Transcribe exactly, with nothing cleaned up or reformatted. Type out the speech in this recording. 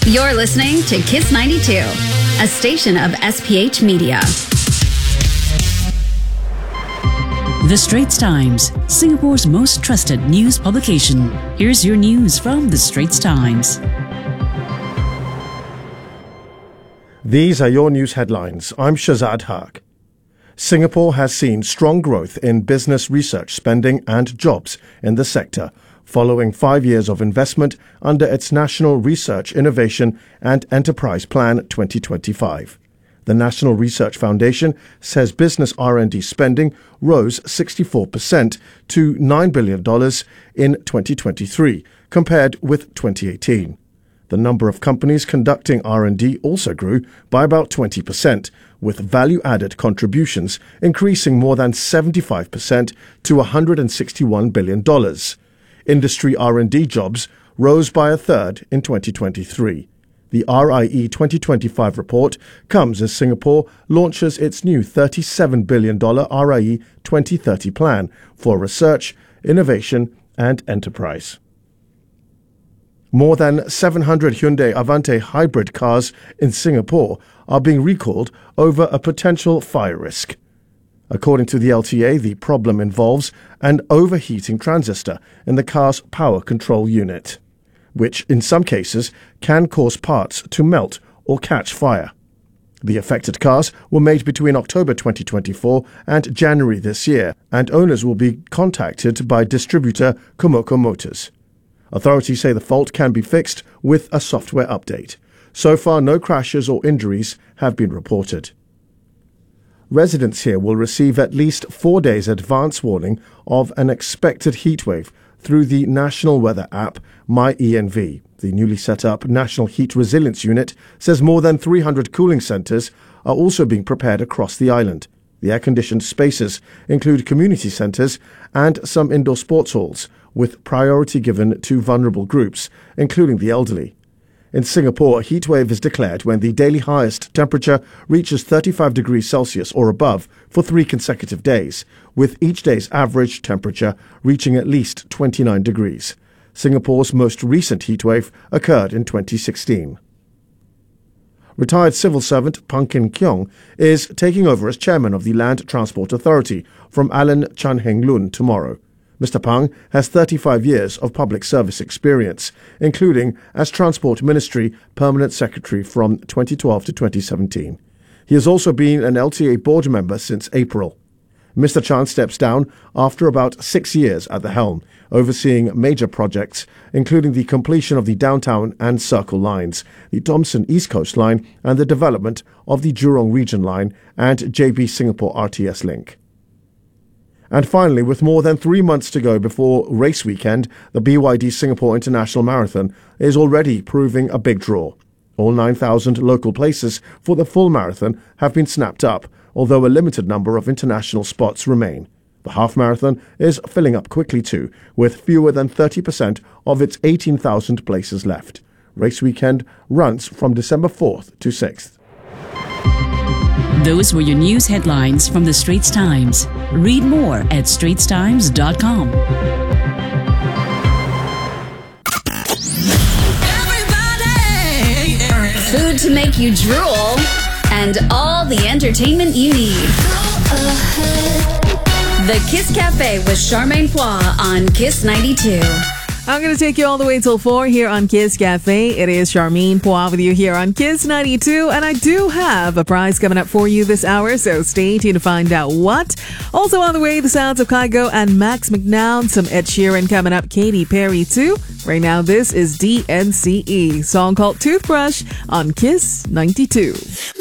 You're listening to Kiss ninety-two, a station of S P H Media. The Straits Times, Singapore's most trusted news publication. Here's your news from The Straits Times. These are your news headlines. I'm Shazad Haq. Singapore has seen strong growth in business research spending and jobs in the sector, following five years of investment under its National Research, Innovation and Enterprise Plan twenty twenty-five. The National Research Foundation says business R and D spending rose sixty-four percent to nine billion dollars in twenty twenty-three, compared with twenty eighteen. The number of companies conducting R and D also grew by about twenty percent, with value-added contributions increasing more than seventy-five percent to one hundred sixty-one billion dollars. Industry R and D jobs rose by a third in twenty twenty-three. The R I E twenty twenty-five report comes as Singapore launches its new thirty-seven billion dollars R I E twenty thirty plan for research, innovation and enterprise. More than seven hundred Hyundai Avante hybrid cars in Singapore are being recalled over a potential fire risk. According to the L T A, the problem involves an overheating transistor in the car's power control unit, which in some cases can cause parts to melt or catch fire. The affected cars were made between October twenty twenty-four and January this year, and owners will be contacted by distributor Komoko Motors. Authorities say the fault can be fixed with a software update. So far, no crashes or injuries have been reported. Residents here will receive at least four days advance warning of an expected heatwave through the National Weather app MyENV. The newly set up National Heat Resilience Unit says more than three hundred cooling centres are also being prepared across the island. The air-conditioned spaces include community centres and some indoor sports halls, with priority given to vulnerable groups, including the elderly. In Singapore, a heatwave is declared when the daily highest temperature reaches thirty-five degrees Celsius or above for three consecutive days, with each day's average temperature reaching at least twenty-nine degrees. Singapore's most recent heatwave occurred in twenty sixteen. Retired civil servant Pang Kin Keong is taking over as chairman of the Land Transport Authority from Alan Chan Heng Lun tomorrow. Mister Pang has thirty-five years of public service experience, including as Transport Ministry Permanent Secretary from twenty twelve to twenty seventeen. He has also been an L T A board member since April. Mister Chan steps down after about six years at the helm, overseeing major projects, including the completion of the Downtown and Circle lines, the Thomson East Coast line, and the development of the Jurong Region line and J B Singapore R T S link. And finally, with more than three months to go before race weekend, the B Y D Singapore International Marathon is already proving a big draw. All nine thousand local places for the full marathon have been snapped up, although a limited number of international spots remain. The half marathon is filling up quickly too, with fewer than thirty percent of its eighteen thousand places left. Race weekend runs from December fourth to sixth. Those were your news headlines from The Straits Times. Read more at straits times dot com. Food to make you drool, and all the entertainment you need. The Kiss Cafe with Charmaine Pois on Kiss ninety-two. I'm going to take you all the way till four here on Kiss Cafe. It is Charmaine Pois with you here on Kiss ninety-two, and I do have a prize coming up for you this hour, so stay tuned to find out what. Also on the way, the sounds of Kygo and Max McNown, some Ed Sheeran coming up, Katy Perry too. Right now, this is D N C E, song called Toothbrush on Kiss ninety-two.